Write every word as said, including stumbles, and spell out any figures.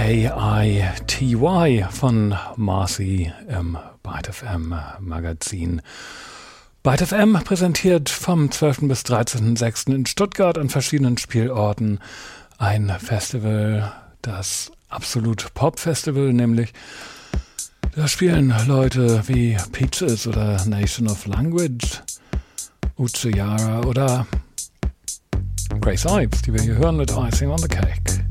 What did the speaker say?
A I T Y von Marcy im Byte F M Magazin. Byte F M präsentiert vom zwölften bis dreizehnten sechsten in Stuttgart an verschiedenen Spielorten ein Festival, das Absolut Pop Festival, nämlich da spielen Leute wie Peaches oder Nation of Language, Uche Yara oder Grace Ives, die wir hier hören mit Icing on the Cake.